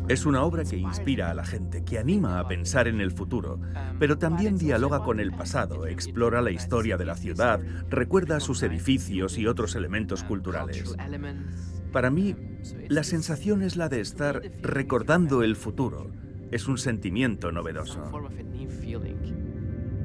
Es una obra que inspira a la gente, que anima a pensar en el futuro, pero también dialoga con el pasado, explora la historia de la ciudad, recuerda sus edificios y otros elementos culturales. Para mí, la sensación es la de estar recordando el futuro. Es un sentimiento novedoso.